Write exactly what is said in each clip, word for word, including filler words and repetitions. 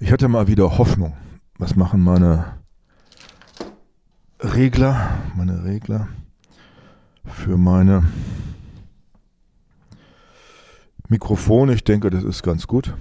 Ich hatte mal wieder Hoffnung. Was machen meine Regler, meine Regler für meine Mikrofone? Ich denke, das ist ganz gut.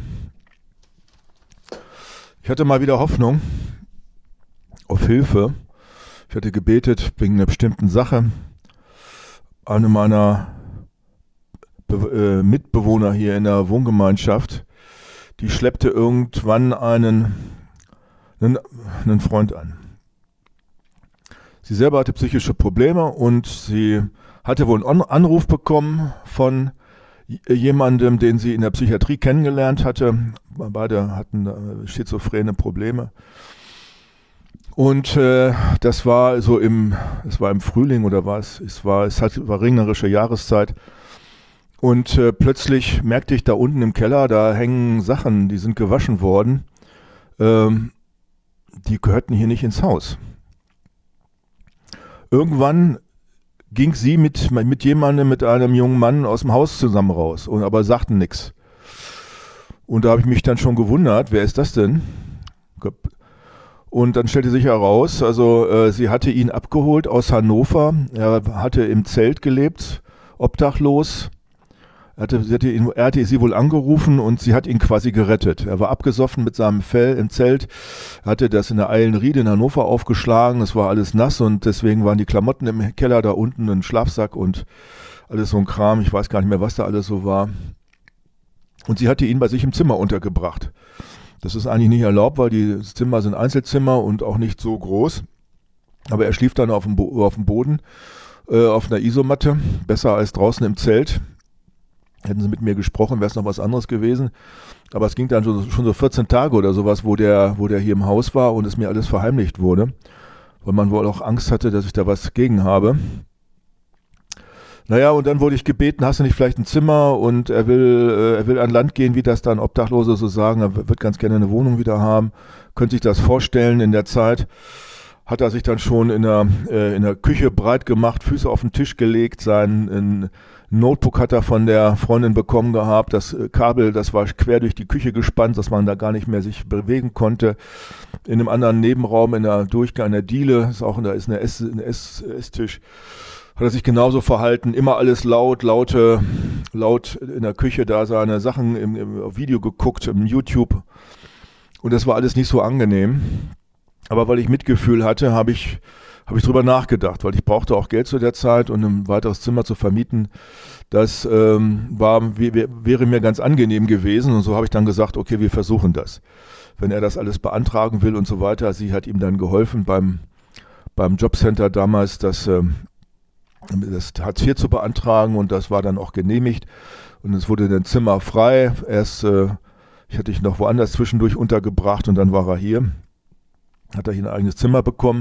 Ich hatte mal wieder Hoffnung auf Hilfe. Ich hatte gebetet wegen einer bestimmten Sache. Eine meiner Be- äh, Mitbewohner hier in der Wohngemeinschaft, die schleppte irgendwann einen, einen, einen Freund an. Sie selber hatte psychische Probleme und sie hatte wohl einen Anruf bekommen von jemandem, den sie in der Psychiatrie kennengelernt hatte. Beide hatten schizophrene Probleme. Und äh, das war so im, es war im Frühling oder was? Es war, es hat, war regnerische Jahreszeit. Und äh, plötzlich merkte ich da unten im Keller, da hängen Sachen, die sind gewaschen worden. Ähm, die gehörten hier nicht ins Haus. Irgendwann ging sie mit, mit jemandem, mit einem jungen Mann aus dem Haus zusammen raus, und, aber sagten nichts. Und da habe ich mich dann schon gewundert, wer ist das denn? Und dann stellte sich heraus, also äh, sie hatte ihn abgeholt aus Hannover. Er hatte im Zelt gelebt, obdachlos. Er hatte, sie hatte ihn, er hatte sie wohl angerufen und sie hat ihn quasi gerettet. Er war abgesoffen mit seinem Fell im Zelt, hatte das in der Eilenriede in Hannover aufgeschlagen. Es war alles nass und deswegen waren die Klamotten im Keller da unten, ein Schlafsack und alles so ein Kram. Ich weiß gar nicht mehr, was da alles so war. Und sie hatte ihn bei sich im Zimmer untergebracht. Das ist eigentlich nicht erlaubt, weil die Zimmer sind Einzelzimmer und auch nicht so groß. Aber er schlief dann auf dem, Bo- auf dem Boden, äh, auf einer Isomatte, besser als draußen im Zelt. Hätten sie mit mir gesprochen, wäre es noch was anderes gewesen. Aber es ging dann schon, schon so vierzehn Tage oder sowas, wo der, wo der hier im Haus war und es mir alles verheimlicht wurde. Weil man wohl auch Angst hatte, dass ich da was gegen habe. Naja, und dann wurde ich gebeten, hast du nicht vielleicht ein Zimmer? Und er will, äh, er will an Land gehen, wie das dann Obdachlose so sagen. Er wird ganz gerne eine Wohnung wieder haben. Könnte sich das vorstellen. In der Zeit hat er sich dann schon in der, äh, in der Küche breit gemacht, Füße auf den Tisch gelegt, sein ein Notebook hat er von der Freundin bekommen gehabt. Das Kabel, das war quer durch die Küche gespannt, dass man da gar nicht mehr sich bewegen konnte. In einem anderen Nebenraum, in der Durchgang, in der Diele, ist auch in der, ist eine Ess, ein Ess, Esstisch, hat er sich genauso verhalten. Immer alles laut, laute, laut in der Küche, da seine Sachen im, im Video geguckt, im YouTube. Und das war alles nicht so angenehm. Aber weil ich Mitgefühl hatte, habe ich habe ich drüber nachgedacht, weil ich brauchte auch Geld zu der Zeit und ein weiteres Zimmer zu vermieten. Das ähm, war, w- wäre mir ganz angenehm gewesen und so habe ich dann gesagt, okay, wir versuchen das. Wenn er das alles beantragen will und so weiter. Sie hat ihm dann geholfen beim, beim Jobcenter damals, das, ähm, das Hartz vier zu beantragen und das war dann auch genehmigt und es wurde ein Zimmer frei. Erst, äh, ich hatte ihn noch woanders zwischendurch untergebracht und dann war er hier. Hat er hier ein eigenes Zimmer bekommen.